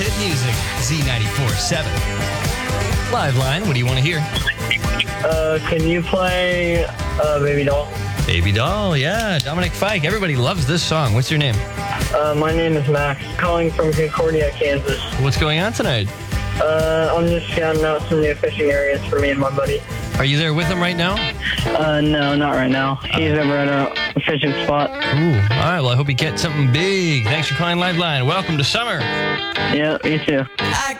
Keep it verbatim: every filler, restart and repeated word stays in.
hit music. Z ninety-four point seven. Live line, what do you want to hear? Uh, can you play uh, Baby Doll? Baby Doll, yeah. Dominic Fike. Everybody loves this song. What's your name? Uh, my name is Max, calling from Concordia, Kansas. What's going on tonight? Uh, I'm just scouting out some new fishing areas for me and my buddy. Are you there with him right now? Uh, no, not right now. He's over at a fishing spot. Ooh, all right. Well, I hope you get something big. Thanks for calling Live Line. Welcome to summer. Yeah, you too. I